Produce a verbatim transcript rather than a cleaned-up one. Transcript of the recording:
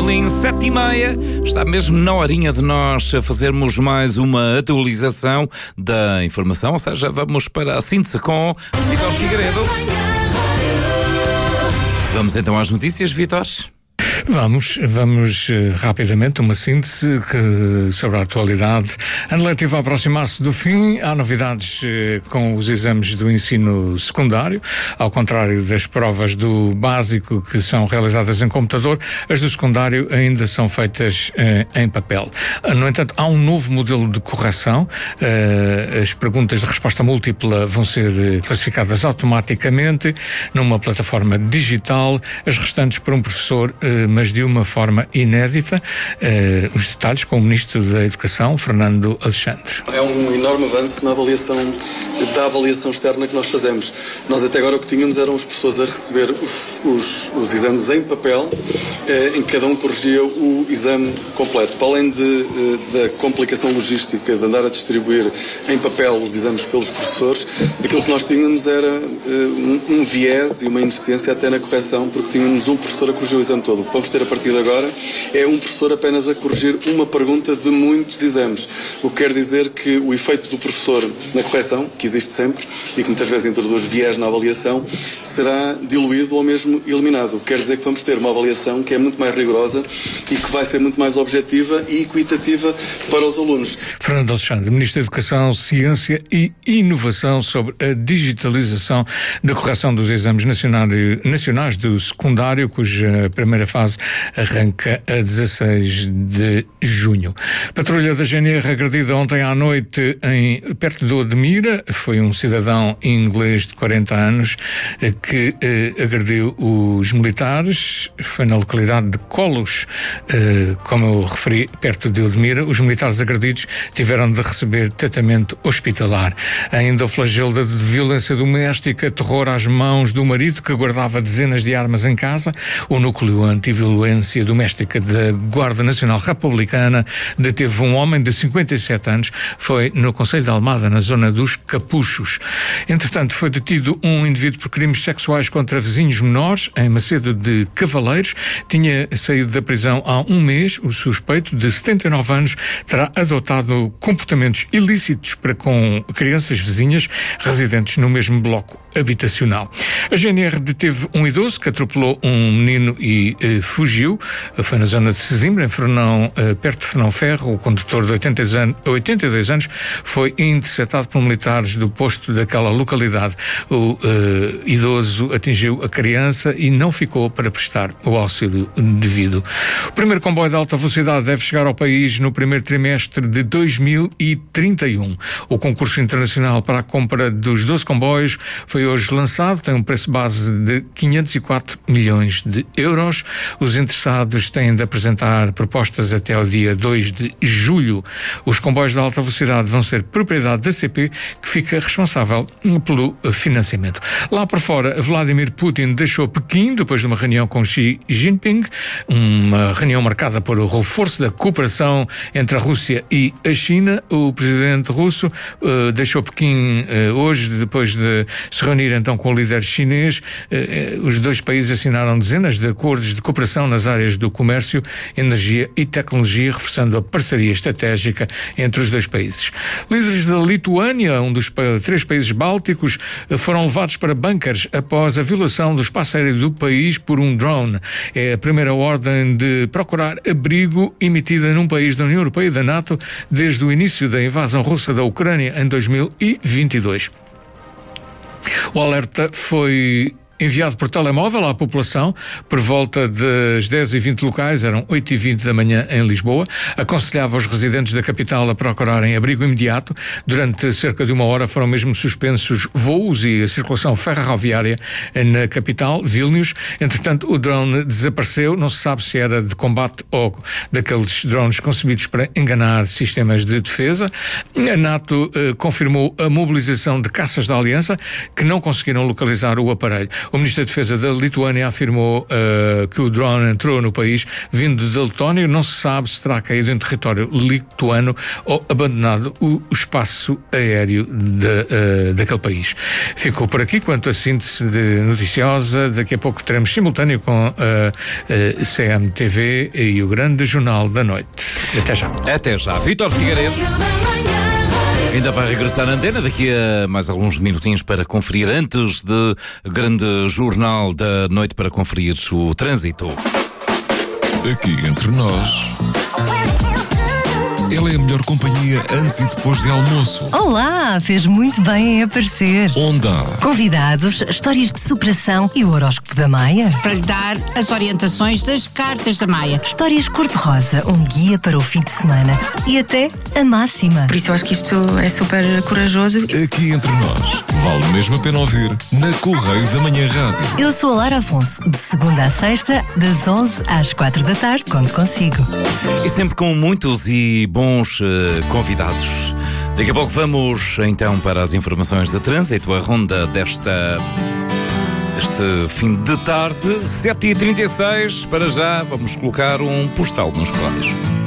Dublin, sete e meia. Está mesmo na horinha de nós fazermos mais uma atualização da informação, ou seja, vamos para a síntese com Vítor Figueiredo. Vamos então às notícias, Vítor. Vamos, vamos uh, rapidamente, uma síntese que, sobre a atualidade. Ano letivo a aproximar-se do fim, há novidades uh, com os exames do ensino secundário, ao contrário das provas do básico que são realizadas em computador, as do secundário ainda são feitas uh, em papel. Uh, no entanto, há um novo modelo de correção, uh, as perguntas de resposta múltipla vão ser uh, classificadas automaticamente numa plataforma digital, as restantes por um professor, uh, mas de uma forma inédita. Uh, os detalhes com o Ministro da Educação, Fernando Alexandre. É um enorme avanço na avaliação, da avaliação externa que nós fazemos. Nós até agora o que tínhamos eram os professores a receber os, os, os exames em papel, uh, em que cada um corrigia o exame completo. Para além de, uh, da complicação logística de andar a distribuir em papel os exames pelos professores, aquilo que nós tínhamos era uh, um, um viés e uma ineficiência até na correção, porque tínhamos um professor a corrigir o exame todo. Vamos ter a partir de agora é um professor apenas a corrigir uma pergunta de muitos exames, o que quer dizer que o efeito do professor na correção, que existe sempre e que muitas vezes introduz viés na avaliação, será diluído ou mesmo eliminado, o que quer dizer que vamos ter uma avaliação que é muito mais rigorosa e que vai ser muito mais objetiva e equitativa para os alunos. Fernando Alexandre, Ministro da Educação, Ciência e Inovação, sobre a digitalização da correção dos exames nacionais do secundário, cuja primeira fase arranca a dezasseis de junho. Patrulha da G N R agredida ontem à noite em, perto de Odmira. Foi um cidadão inglês de quarenta anos que eh, agrediu os militares. Foi na localidade de Colos, eh, como eu referi, perto de Odmira. Os militares agredidos tiveram de receber tratamento hospitalar. Ainda o flagelo de violência doméstica, terror às mãos do marido que guardava dezenas de armas em casa. O núcleo anti-violência doméstica da Guarda Nacional Republicana deteve um homem de cinquenta e sete anos, foi no Concelho de Almada, na zona dos Capuchos. Entretanto, foi detido um indivíduo por crimes sexuais contra vizinhos menores, em Macedo de Cavaleiros. Tinha saído da prisão há um mês. O suspeito, de setenta e nove anos, terá adotado comportamentos ilícitos para com crianças vizinhas residentes no mesmo bloco habitacional. A G N R deteve um idoso que atropelou um menino e eh, fugiu. Foi na zona de Sesimbra, em Fernão, eh, perto de Fernão Ferro. O condutor de oitenta e dois anos foi interceptado por militares do posto daquela localidade. O eh, idoso atingiu a criança e não ficou para prestar o auxílio devido. O primeiro comboio de alta velocidade deve chegar ao país no primeiro trimestre de dois mil e trinta e um. O concurso internacional para a compra dos doze comboios foi hoje lançado, tem um preço base de quinhentos e quatro milhões de euros. Os interessados têm de apresentar propostas até ao dia dois de julho. Os comboios de alta velocidade vão ser propriedade da C P, que fica responsável pelo financiamento. Lá por fora, Vladimir Putin deixou Pequim depois de uma reunião com Xi Jinping, uma reunião marcada por o reforço da cooperação entre a Rússia e a China. O presidente russo uh, deixou Pequim uh, hoje, depois de se reunir então com o líder chinês. Uh, uh, os dois países assinaram dezenas de acordos de cooperação nas áreas do comércio, energia e tecnologia, reforçando a parceria estratégica entre os dois países. Líderes da Lituânia, um dos três países bálticos, foram levados para bunkers após a violação do espaço aéreo do país por um drone. É a primeira ordem de procurar abrigo emitida num país da União Europeia e da NATO desde o início da invasão russa da Ucrânia em dois mil e vinte e dois. O alerta foi enviado por telemóvel à população por volta das dez e vinte locais, eram oito e vinte da manhã em Lisboa. Aconselhava os residentes da capital a procurarem abrigo imediato. Durante cerca de uma hora foram mesmo suspensos voos e a circulação ferroviária na capital, Vilnius. Entretanto, o drone desapareceu. Não se sabe se era de combate ou daqueles drones concebidos para enganar sistemas de defesa. A NATO eh, confirmou a mobilização de caças da Aliança que não conseguiram localizar o aparelho. O Ministro da Defesa da Lituânia afirmou uh, que o drone entrou no país vindo da Letónia. Não se sabe se terá caído em território lituano ou abandonado o espaço aéreo de, uh, daquele país. Ficou por aqui quanto a síntese de noticiosa. Daqui a pouco teremos simultâneo com a uh, uh, C M T V e o grande jornal da noite. Até já. Até já. Vítor Figueiredo ainda vai regressar à antena daqui a mais alguns minutinhos para conferir, antes de grande jornal da noite, para conferir o trânsito. Aqui entre nós, ela é a melhor companhia antes e depois de almoço. Olá, fez muito bem em aparecer. Onde há Convidados, histórias de superação e o horóscopo da Maia. Para lhe dar as orientações das cartas da Maia. Histórias cor-de-rosa, um guia para o fim de semana. E até a máxima. Por isso eu acho que isto é super corajoso. Aqui entre nós, vale mesmo a pena ouvir na Correio da Manhã Rádio. Eu sou a Lara Afonso, de segunda à sexta, das onze às quatro da tarde, conto consigo. E sempre com muitos e bons uh, convidados. Daqui a pouco vamos então para as informações de trânsito, a ronda desta deste fim de tarde, sete e trinta e seis. Para já vamos colocar um postal nos correios.